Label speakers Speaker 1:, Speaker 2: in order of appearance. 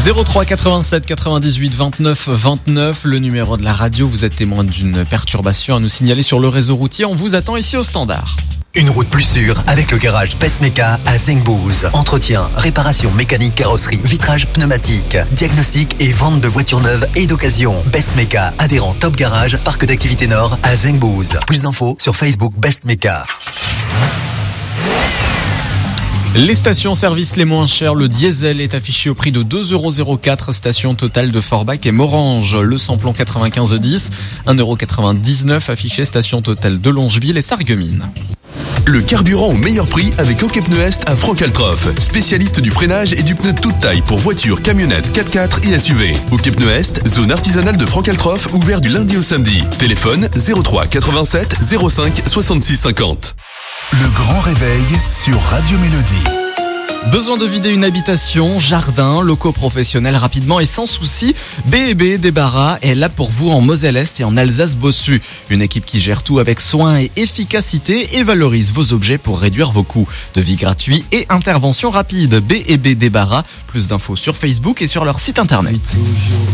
Speaker 1: 03 87 98 29 29, le numéro de la radio. Vous êtes témoin d'une perturbation à nous signaler sur le réseau routier. On vous attend ici au standard.
Speaker 2: Une route plus sûre avec le garage Best Meca à Zengbouz. Entretien, réparation mécanique, carrosserie, vitrage, pneumatique, diagnostic et vente de voitures neuves et d'occasion. Best Meca, adhérent Top Garage, parc d'activité Nord à Zengbouz. Plus d'infos sur Facebook Best Meca.
Speaker 1: Les stations-service les moins chères, le diesel est affiché au prix de 2,04 €, station Total de Forbach et Morange. Le samplon 9510, 1,99 € affiché, station Total de Longeville et Sarreguemines.
Speaker 3: Le carburant au meilleur prix avec OK Pneus Est à Franck-Altroff. Spécialiste du freinage et du pneu de toute taille pour voitures, camionnettes, 4x4 et SUV. OK Pneus Est, zone artisanale de Franck-Altroff, ouvert du lundi au samedi. Téléphone 03 87 05 66 50.
Speaker 4: Le grand réveil sur Radio Mélodie.
Speaker 1: Besoin de vider une habitation, jardin, locaux professionnels rapidement et sans souci, B&B Débarras est là pour vous en Moselle-Est et en Alsace-Bossu. Une équipe qui gère tout avec soin et efficacité et valorise vos objets pour réduire vos coûts. Devis gratuit et intervention rapide. B&B Débarras. Plus d'infos sur Facebook et sur leur site internet.